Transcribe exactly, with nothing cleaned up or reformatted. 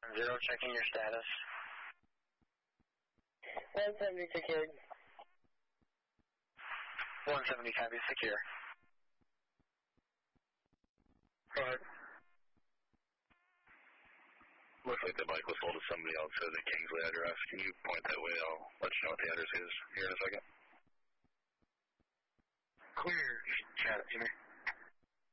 one zero, checking your status. one seventy secured. one seventy, copy, secure. Go ahead. Looks like the bike was sold to somebody else at the Kingsley address. Can you point that way? I'll let you know what the address is here in a second. Clear. Chat it to me.